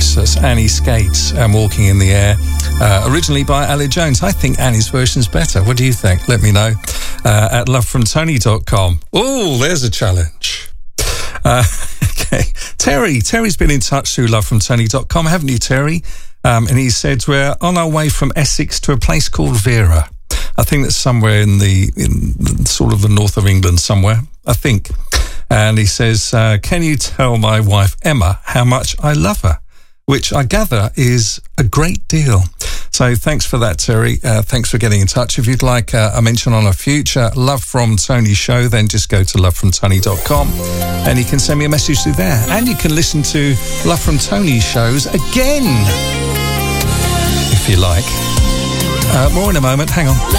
Yes, that's Annie Skates and Walking in the Air, originally by Ali Jones. I think Annie's version's better. What do you think? Let me know at lovefromtony.com. Oh, there's a challenge. Okay, Terry's been in touch through lovefromtony.com, haven't you, Terry? And he said, we're on our way from Essex to a place called Vera. I think that's somewhere in sort of the north of England somewhere, I think. And he says, can you tell my wife, Emma, how much I love her? Which I gather is a great deal. So thanks for that, Terry. Thanks for getting in touch. If you'd like a mention on a future Love From Tony show, then just go to lovefromtony.com and you can send me a message through there. And you can listen to Love From Tony shows again, if you like. More in a moment. Hang on.